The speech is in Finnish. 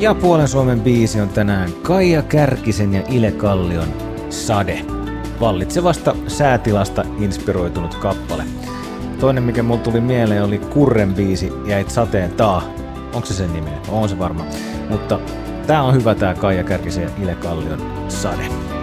Ja Puolen Suomen biisi on tänään Kaija Kärkisen ja Ile Kallion Sade. Vallitsevasta säätilasta inspiroitunut kappale. Toinen, mikä mulle tuli mieleen, oli Kurren biisi Jäit sateen taa. Onko se sen nimi? On se varma. Mutta tää on hyvä tää Kaija Kärkisen ja Ile Kallion Sade.